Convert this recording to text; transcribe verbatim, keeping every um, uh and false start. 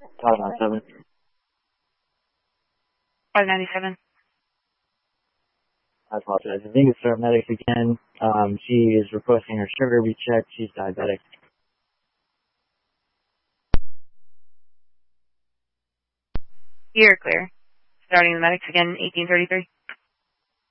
five ninety-seven. five ninety-seven. I apologize. I think it's paramedics again. Um, she is requesting her sugar be checked. She's diabetic. You're clear. Starting the medics again, eighteen thirty-three.